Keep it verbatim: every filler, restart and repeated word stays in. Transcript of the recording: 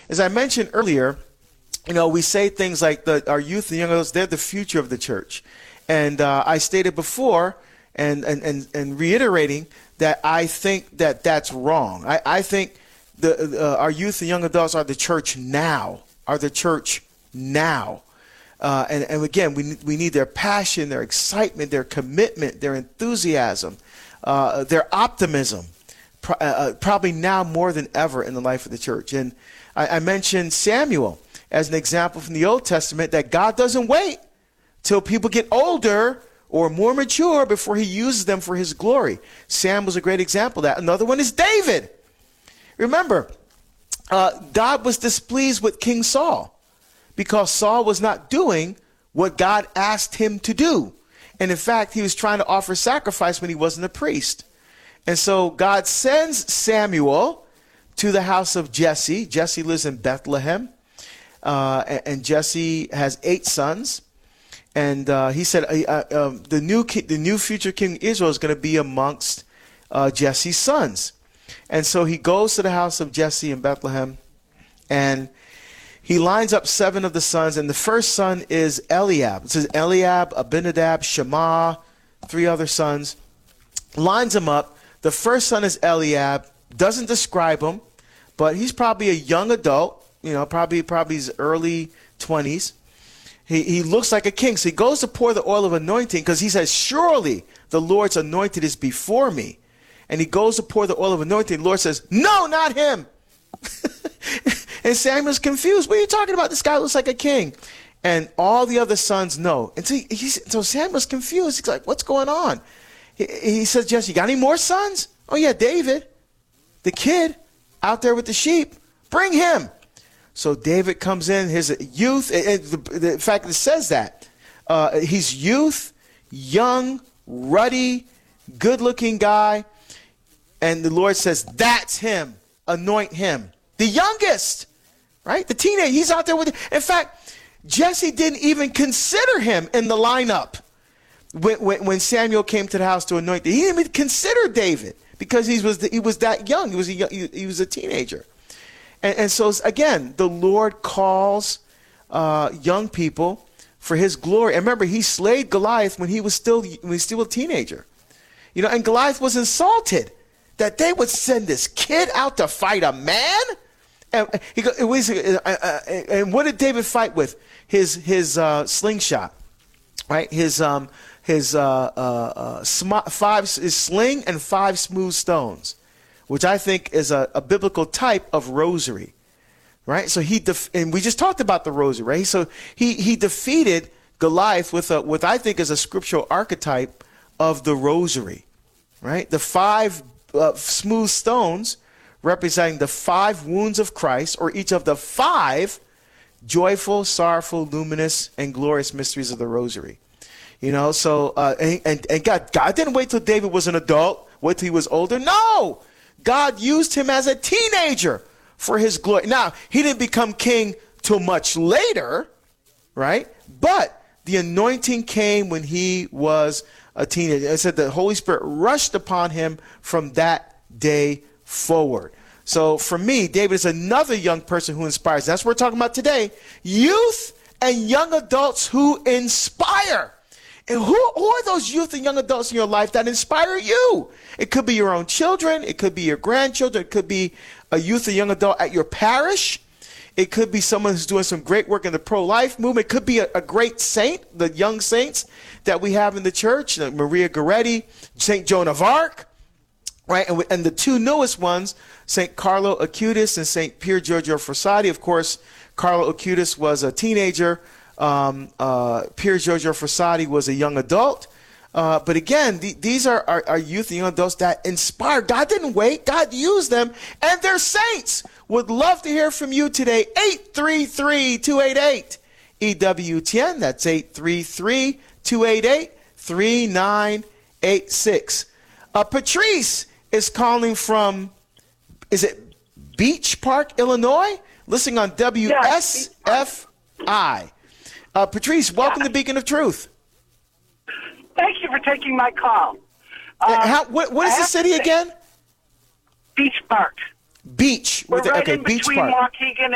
as I mentioned earlier, you know, we say things like the, our youth and young adults, they're the future of the church. And uh, I stated before and, and, and, and reiterating that I think that that's wrong. I, I think the, uh, our youth and young adults are the church now, are the church now. Uh, and, and again, we, we need their passion, their excitement, their commitment, their enthusiasm, uh, their optimism, pro- uh, probably now more than ever in the life of the church. And I, I mentioned Samuel as an example from the Old Testament, that God doesn't wait till people get older or more mature before he uses them for his glory. Sam was a great example of that. Another one is David. Remember, uh, God was displeased with King Saul because Saul was not doing what God asked him to do. And in fact, he was trying to offer sacrifice when he wasn't a priest. And so God sends Samuel to the house of Jesse. Jesse lives in Bethlehem. Uh, and, and Jesse has eight sons, and uh, he said uh, uh, um, the new ki- the new future king of Israel is going to be amongst uh, Jesse's sons, and so he goes to the house of Jesse in Bethlehem, and he lines up seven of the sons, and the first son is Eliab. It says Eliab, Abinadab, Shammah, three other sons. Lines them up. The first son is Eliab. Doesn't describe him, but he's probably a young adult. You know, probably probably his early twenties. He he looks like a king. So he goes to pour the oil of anointing because he says, surely the Lord's anointed is before me. And he goes to pour the oil of anointing. The Lord says, no, not him. And Samuel's confused. What are you talking about? This guy looks like a king. And all the other sons know. And so, he, he's, so Samuel's confused. He's like, what's going on? He, he says, Jesse, you got any more sons? Oh, yeah, David, the kid out there with the sheep. Bring him. So David comes in, his youth, and the, the fact that it says that. Uh, he's youth, young, ruddy, good-looking guy. And the Lord says, that's him. Anoint him. The youngest, right? The teenager. He's out there with, in fact, Jesse didn't even consider him in the lineup when, when, when Samuel came to the house to anoint him. He didn't even consider David because he was, the, he was that young. He was a, he, he was a teenager. And, and so, again, the Lord calls uh, young people for his glory. And remember, he slayed Goliath when he was still when he was still a teenager. You know, and Goliath was insulted that they would send this kid out to fight a man. And he go, it was, uh, uh, and what did David fight with? His his uh, slingshot, right? His um his uh, uh, uh, sm- five his sling and five smooth stones, which I think is a, a biblical type of rosary, right? So he def- and we just talked about the rosary, right? So he he defeated Goliath with a what I think is a scriptural archetype of the rosary, right? The five uh, smooth stones representing the five wounds of Christ, or each of the five joyful, sorrowful, luminous, and glorious mysteries of the rosary. You know, so uh, and, and and God God didn't wait till David was an adult, wait till he was older. No. God used him as a teenager for his glory. Now, he didn't become king till much later, right? But the anointing came when he was a teenager. It said the Holy Spirit rushed upon him from that day forward. So for me, David is another young person who inspires. That's what we're talking about today. Youth and young adults who inspire. And who, who are those youth and young adults in your life that inspire you? It could be your own children. It could be your grandchildren. It could be a youth or young adult at your parish. It could be someone who's doing some great work in the pro-life movement. It could be a, a great saint, the young saints that we have in the church, like Maria Goretti, Saint Joan of Arc, right? And, we, and the two newest ones, Saint Carlo Acutis and Saint Pier Giorgio Frassati. Of course, Carlo Acutis was a teenager. Um, uh, Pier Giorgio Frassati was a young adult. Uh, but again, the, these are our, our youth and young adults that inspire. God didn't wait. God used them, and they're saints. Would love to hear from you today. eight three three, two eight eight, E W T N. That's eight three three, two eight eight, three nine eight six. Uh, Patrice is calling from, is it Beach Park, Illinois? Listening on W S F I. Uh, Patrice, welcome yeah. to Beacon of Truth. Thank you for taking my call. Uh, Um, how, what, what is the city again? Beach Park. Beach. We're With the, right okay, in Beach between Park. Waukegan